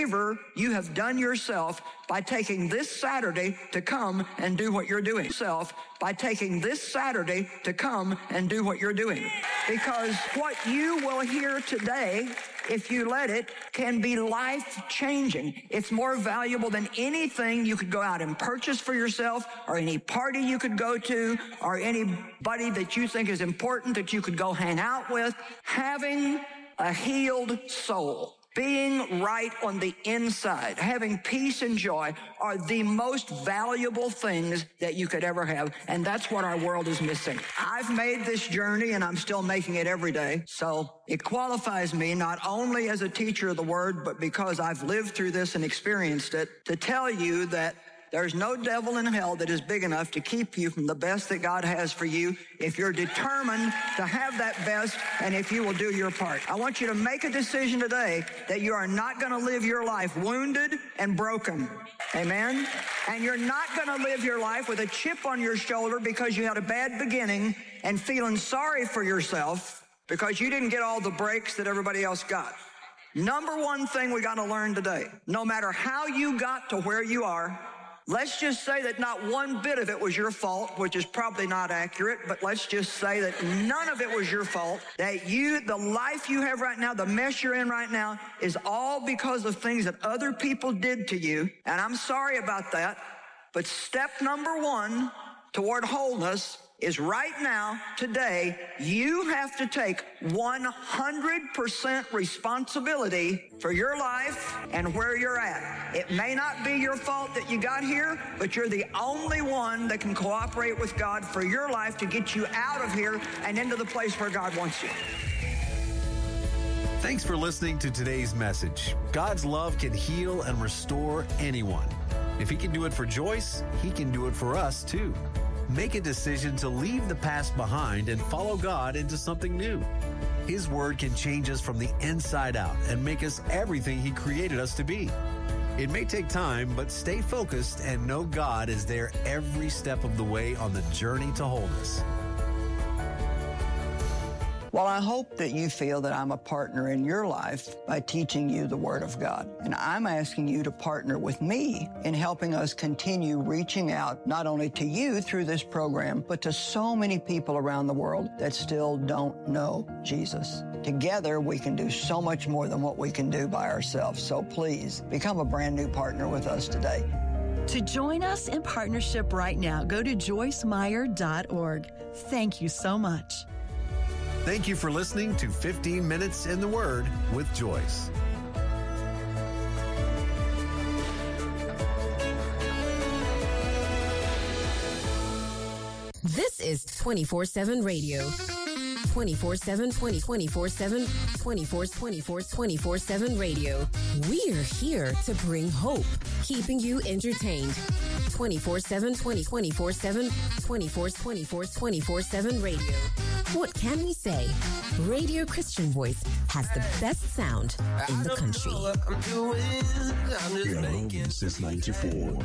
favor you have done yourself by taking this Saturday to come and do what you're doing. By taking this Saturday to come and do what you're doing. Because what you will hear today, if you let it, can be life-changing. It's more valuable than anything you could go out and purchase for yourself, or any party you could go to, or anybody that you think is important that you could go hang out with. Having a healed soul, being right on the inside, having peace and joy are the most valuable things that you could ever have. And that's what our world is missing. I've made this journey and I'm still making it every day. So it qualifies me not only as a teacher of the word, but because I've lived through this and experienced it, to tell you that there's no devil in hell that is big enough to keep you from the best that God has for you if you're determined to have that best and if you will do your part. I want you to make a decision today that you are not going to live your life wounded and broken. Amen? And you're not going to live your life with a chip on your shoulder because you had a bad beginning and feeling sorry for yourself because you didn't get all the breaks that everybody else got. Number one thing we got to learn today, no matter how you got to where you are, let's just say that not one bit of it was your fault, which is probably not accurate, but let's just say that none of it was your fault, that the life you have right now, the mess you're in right now, is all because of things that other people did to you. And I'm sorry about that. But step number one toward wholeness is right now, today, you have to take 100% responsibility for your life and where you're at. It may not be your fault that you got here, but you're the only one that can cooperate with God for your life to get you out of here and into the place where God wants you. Thanks for listening to today's message. God's love can heal and restore anyone. If He can do it for Joyce, He can do it for us too. Make a decision to leave the past behind and follow God into something new. His word can change us from the inside out and make us everything He created us to be. It may take time, but stay focused and know God is there every step of the way on the journey to wholeness. Well, I hope that you feel that I'm a partner in your life by teaching you the Word of God. And I'm asking you to partner with me in helping us continue reaching out not only to you through this program, but to so many people around the world that still don't know Jesus. Together, we can do so much more than what we can do by ourselves. So please, become a brand new partner with us today. To join us in partnership right now, go to joycemeyer.org. Thank you so much. Thank you for listening to 15 Minutes in the Word with Joyce. This is 24/7 radio. 24/7, 24/7, 24/7 radio. We're here to bring hope, keeping you entertained. 24/7, 24/7, 24/7 radio. What can we say? Radio Christian Voice has the best sound in the country. Since 94.